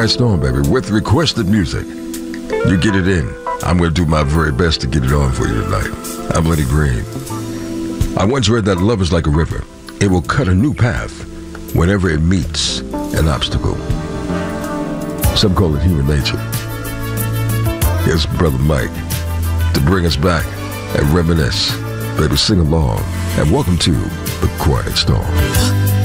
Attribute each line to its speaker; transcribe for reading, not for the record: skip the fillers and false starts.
Speaker 1: Quiet Storm, baby, with requested music. You get it in. I'm going to do my very best to get it on for you tonight. I'm Lenny Green. I once read that love is like a river. It will cut a new path whenever it meets an obstacle. Some call it human nature. Here's Brother Mike to bring us back and reminisce. Baby, sing along and welcome to the Quiet Storm.